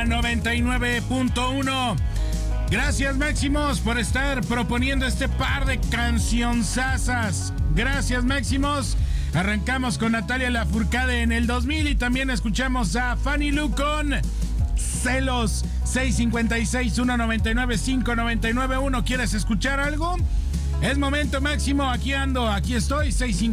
99.1. Gracias, Máximos, por estar proponiendo este par de cancionzasas. Gracias, Máximos. Arrancamos con Natalia Lafourcade en el 2000 y también escuchamos a Fanny Lu con Celos. 656-199-5991. ¿Quieres escuchar algo? Es momento, Máximo. Aquí ando, aquí estoy.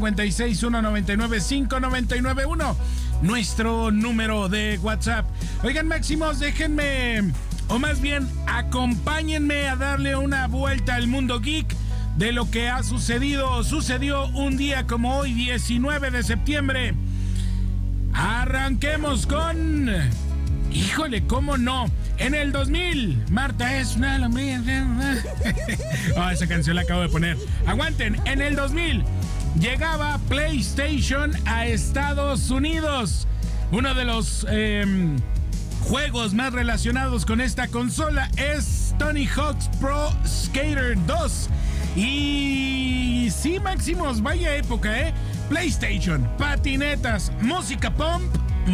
656-199-5991. Nuestro número de WhatsApp. Oigan, Máximos, déjenme, o más bien, acompáñenme a darle una vuelta al mundo geek de lo que ha sucedido. Sucedió un día como hoy, 19 de septiembre. Arranquemos con... Híjole, ¿cómo no? En el 2000, Marta es una lombriz. Oh, esa canción la acabo de poner. Aguanten, en el 2000 llegaba PlayStation a Estados Unidos. Uno de los juegos más relacionados con esta consola es Tony Hawk's Pro Skater 2. Y sí, Máximos, vaya época, ¿eh? PlayStation, patinetas, música punk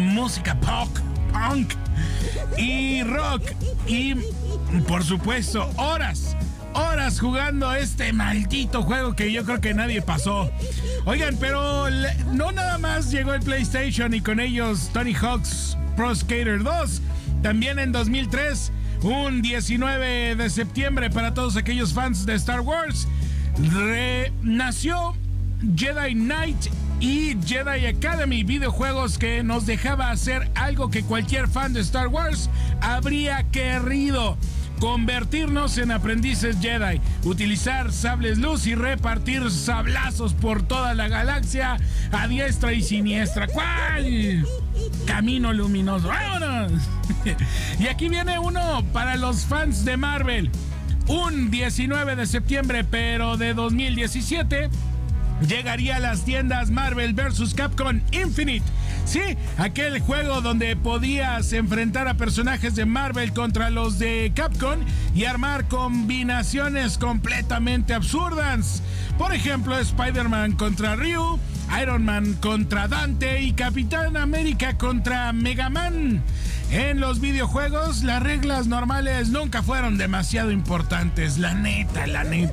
y rock. Y, por supuesto, horas jugando este maldito juego que yo creo que nadie pasó. Oigan, pero no nada más llegó el PlayStation y con ellos Tony Hawk's Pro Skater 2. También en 2003, un 19 de septiembre para todos aquellos fans de Star Wars, nació Jedi Knight y Jedi Academy, videojuegos que nos dejaba hacer algo que cualquier fan de Star Wars habría querido: convertirnos en aprendices Jedi, utilizar sables luz y repartir sablazos por toda la galaxia a diestra y siniestra. ¿Cuál? Camino luminoso. ¡Vámonos! Y aquí viene uno para los fans de Marvel. Un 19 de septiembre, pero de 2017, llegaría a las tiendas Marvel vs. Capcom Infinite. Sí, aquel juego donde podías enfrentar a personajes de Marvel contra los de Capcom y armar combinaciones completamente absurdas. Por ejemplo, Spider-Man contra Ryu, Iron Man contra Dante y Capitán América contra Mega Man. En los videojuegos, las reglas normales nunca fueron demasiado importantes, la neta.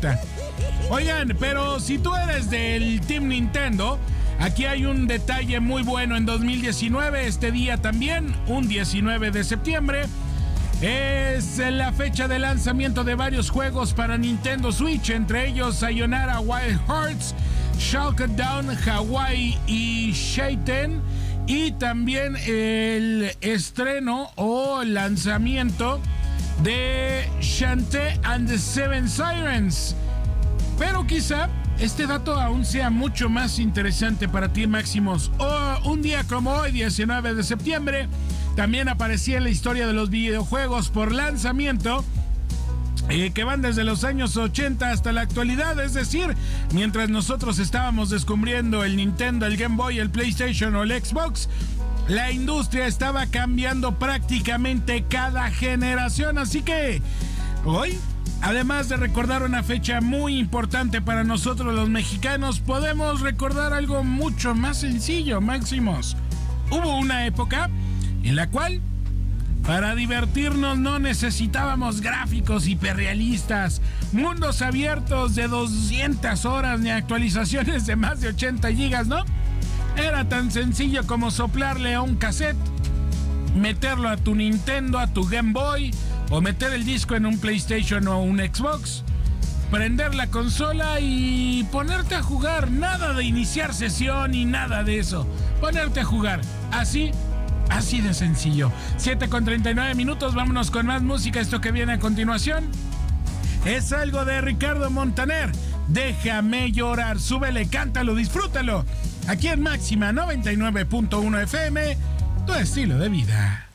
Oigan, pero si tú eres del Team Nintendo, aquí hay un detalle muy bueno. En 2019, este día también, un 19 de septiembre, es la fecha de lanzamiento de varios juegos para Nintendo Switch, entre ellos Sayonara Wild Hearts, Shulker Down, Hawaii y Shaiten. Y también el estreno o lanzamiento de Shantae and the Seven Sirens. Pero quizá este dato aún sea mucho más interesante para ti, Máximos. Un día como hoy, 19 de septiembre, también aparecía en la historia de los videojuegos por lanzamiento, que van desde los años 80 hasta la actualidad. Es decir, mientras nosotros estábamos descubriendo el Nintendo, el Game Boy, el PlayStation o el Xbox, la industria estaba cambiando prácticamente cada generación. Así que hoy, además de recordar una fecha muy importante para nosotros los mexicanos, podemos recordar algo mucho más sencillo, Máximos. Hubo una época en la cual, para divertirnos, no necesitábamos gráficos hiperrealistas, mundos abiertos de 200 horas ni actualizaciones de más de 80 gigas, ¿no? Era tan sencillo como soplarle a un cassette, meterlo a tu Nintendo, a tu Game Boy, o meter el disco en un PlayStation o un Xbox, prender la consola y ponerte a jugar. Nada de iniciar sesión y nada de eso. Ponerte a jugar. Así de sencillo. 7:39, vámonos con más música. Esto que viene a continuación es algo de Ricardo Montaner. Déjame llorar. Súbele, cántalo, disfrútalo. Aquí en Máxima 99.1 FM, tu estilo de vida.